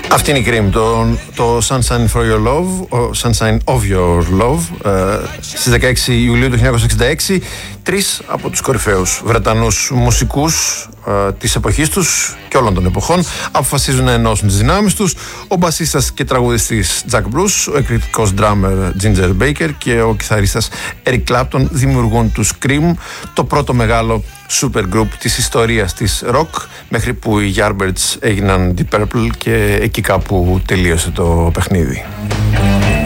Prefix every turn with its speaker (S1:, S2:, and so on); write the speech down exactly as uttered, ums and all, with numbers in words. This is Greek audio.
S1: Αυτή είναι η Cream, το, το Sunshine for Your Love, Sunshine of Your Love, ε, στις δεκαέξι Ιουλίου του χίλια εννιακόσια εξήντα έξι. Τρεις από τους κορυφαίους Βρετανούς μουσικούς ε, της εποχής τους και όλων των εποχών αποφασίζουν να ενώσουν τις δυνάμεις τους. Ο μπασίστας και τραγουδιστής Jack Bruce, ο εκρηκτικός drummer Ginger Baker και ο κιθαρίστας Eric Clapton δημιουργούν τους Cream, το πρώτο μεγάλο super group της ιστορίας της rock, μέχρι που οι Yardbirds έγιναν Deep Purple και εκεί κάπου τελείωσε το παιχνίδι.